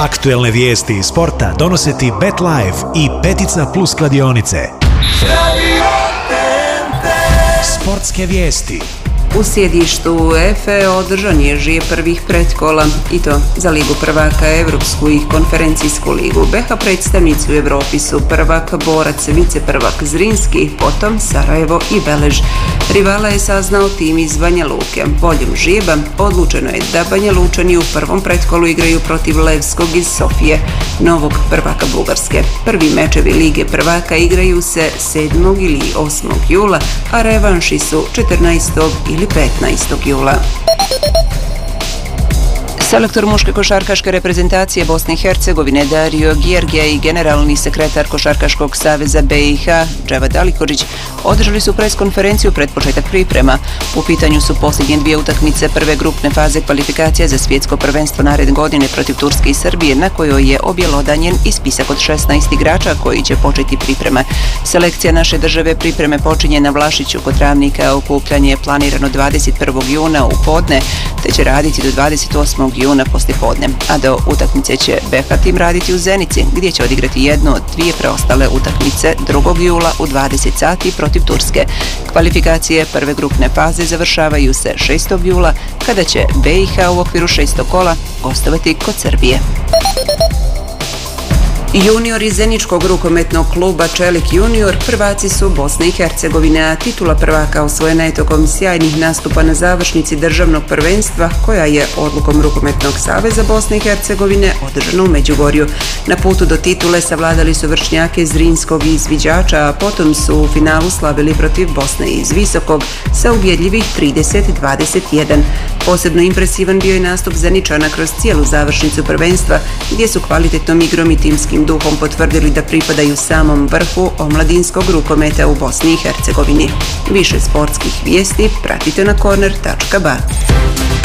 Aktuelne vijesti iz sporta donose ti BetLife i Petica Plus kladionice. Sportske vijesti. U sjedištu UEFA održan je žije prvih pretkola, i to za Ligu prvaka, Evropsku i konferencijsku ligu. BiH predstavnici u Evropi su prvak Borac, viceprvak Zrinski, potom Sarajevo i Belež. Rivala je saznao tim iz Banja Luke. Voljom žijeba odlučeno je da Banja Lučani u prvom pretkolu igraju protiv Levskog iz Sofije, novog prvaka Bugarske. Prvi mečevi Lige prvaka igraju se 7. ili 8. jula, a revanši su 14. ili 15. jula. Selektor muške košarkaške reprezentacije Bosne i Hercegovine Dario Gjergija i generalni sekretar Košarkaškog saveza BiH Dževad Alikodžić održali su preskonferenciju pred početak priprema. U pitanju su posljednje dvije utakmice prve grupne faze kvalifikacija za svjetsko prvenstvo naredne godine protiv Turske i Srbije, na kojoj je objelodanjen i spisak od 16 igrača koji će početi pripreme. Selekcija naše države pripreme počinje na Vlašiću kod Travnika, okupljanje je planirano 21. juna u podne, te će raditi do 28. juna poslijepodne, a do utakmice će BiH tim raditi u Zenici, gdje će odigrati jednu od dvije preostale utakmice 2. jula u 20 sati protiv Turske. Kvalifikacije prve grupne faze završavaju se 6. jula, kada će BiH u okviru 6. kola gostovati kod Srbije. Juniori Zeničkog rukometnog kluba Čelik junior prvaci su Bosne i Hercegovine, a titula prvaka osvojena je tokom sjajnih nastupa na završnici državnog prvenstva, koja je odlukom Rukometnog saveza Bosne i Hercegovine održana u Međugorju. Na putu do titule savladali su vršnjake Zrinskog iz Viđača, a potom su u finalu slavili protiv Bosne iz Visokog sa ubjedljivih 30-21. Posebno impresivan bio je nastup Zeničana kroz cijelu završnicu prvenstva, gdje su kvalitetnom igrom i timskim duhom potvrdili da pripadaju samom vrhu omladinskog rukometa u Bosni i Hercegovini. Više sportskih vijesti pratite na corner.ba.